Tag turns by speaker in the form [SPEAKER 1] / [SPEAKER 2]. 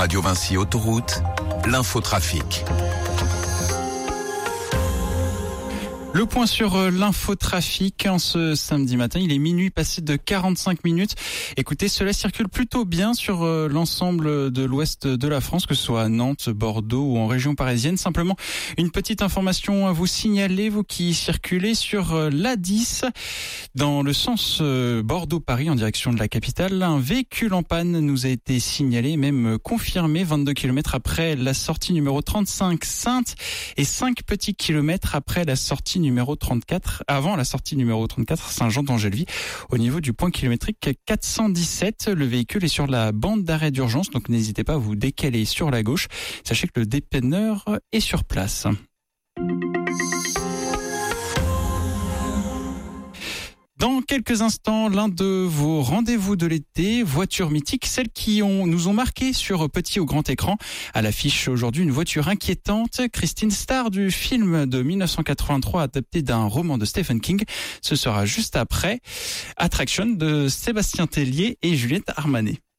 [SPEAKER 1] Radio Vinci Autoroute, l'infotrafic.
[SPEAKER 2] Le point sur l'infotrafic en ce samedi matin, il est minuit passé de 45 minutes. Écoutez, cela circule plutôt bien sur l'ensemble de l'ouest de la France, que ce soit à Nantes, Bordeaux ou en région parisienne. Simplement, une petite information à vous signaler, vous qui circulez sur l'A10 dans le sens Bordeaux-Paris en direction de la capitale. Un véhicule en panne nous a été signalé, même confirmé, 22 km après la sortie numéro 35 Saintes et 5 petits kilomètres après la sortie numéro 34, avant la sortie numéro 34 Saint-Jean-d'Angély, au niveau du point kilométrique 417. Le véhicule est sur la bande d'arrêt d'urgence, donc n'hésitez pas à vous décaler sur la gauche. Sachez que le dépanneur est sur place. Dans quelques instants, l'un de vos rendez-vous de l'été, voitures mythiques, celles qui nous ont marqué sur petit ou grand écran. À l'affiche aujourd'hui, une voiture inquiétante, Christine, star du film de 1983 adapté d'un roman de Stephen King. Ce sera juste après Attraction de Sébastien Tellier et Juliette Armanet.